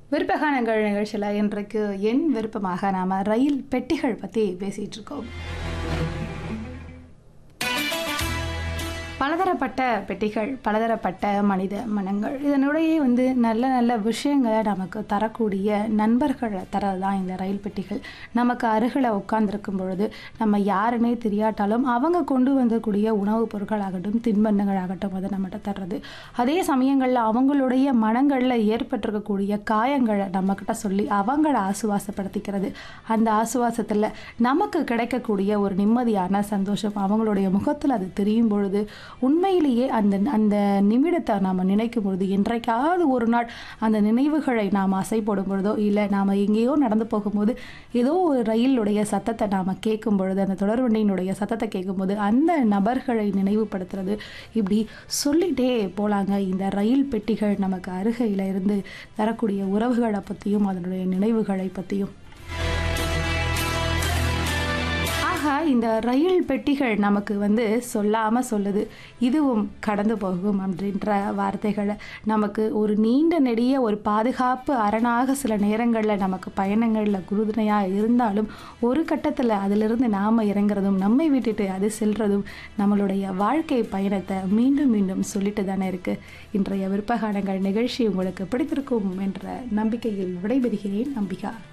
விருப்பகானங்கள் நிகழ்ச்சியில் இன்றைக்கு என் விருப்பமாக நாம் ரயில் பெட்டிகள் பற்றி பேசிகிட்டு இருக்கோம். பலதரப்பட்ட பெட்டிகள், பலதரப்பட்ட மனித மனங்கள், இதனுடைய நல்ல நல்ல விஷயங்களை நமக்கு தரக்கூடிய நண்பர்களை தரது தான் இந்த ரயில் பெட்டிகள். நமக்கு அருகில் உட்கார்ந்துருக்கும் பொழுது நம்ம யாருன்னே தெரியாட்டாலும் அவங்க கொண்டு வந்தக்கூடிய உணவுப் பொருட்களாகட்டும், தின்பண்டங்களாகட்டும் அதை நம்மகிட்ட தர்றது. அதே சமயங்களில் அவங்களுடைய மனங்களில் ஏற்பட்டிருக்கக்கூடிய காயங்களை நம்மக்கிட்ட சொல்லி அவங்கள ஆசுவாசப்படுத்திக்கிறது. அந்த ஆசுவாசத்தில் நமக்கு கிடைக்கக்கூடிய ஒரு நிம்மதியான சந்தோஷம் அவங்களுடைய முகத்தில் அது தெரியும் பொழுது உண்மையிலேயே அந்த அந்த நிமிடத்தை நாம் நினைக்கும் பொழுது, என்றைக்காவது ஒரு நாள் அந்த நினைவுகளை நாம் அசை போடும் பொழுதோ, இல்லை நாம் எங்கேயோ நடந்து போகும்போது ஏதோ ஒரு ரயிலுடைய சத்தத்தை நாம் கேட்கும் பொழுது, அந்த தொடர்வண்டியினுடைய சத்தத்தை கேட்கும்போது அந்த நபர்களை நினைவுபடுத்துறது, இப்படி சொல்லிகிட்டே போகலாங்க. இந்த ரயில் பெட்டிகள் நமக்கு அருகையில் இருந்து தரக்கூடிய உறவுகளை பற்றியும் அதனுடைய நினைவுகளை பற்றியும். இந்த ரயில் பெட்டிகள் நமக்கு சொல்லாமல் சொல்லுது, இதுவும் கடந்து போகும் அப்படின்ற வார்த்தைகளை நமக்கு ஒரு நீண்ட நெடிய ஒரு பாதுகாப்பு அரணாக சில நேரங்களில் நமக்கு பயணங்களில் குருதுணையாக இருந்தாலும், ஒரு கட்டத்தில் அதிலிருந்து நாம் இறங்குறதும் நம்மை விட்டுட்டு அது செல்றதும் நம்மளுடைய வாழ்க்கை பயணத்தை மீண்டும் மீண்டும் சொல்லிட்டு தானே இருக்குது. இன்றைய விருப்பகானங்கள் நிகழ்ச்சி உங்களுக்கு பிடித்திருக்கும் என்ற நம்பிக்கையில் விடைபெறுகிறேன். நம்பிக்கா.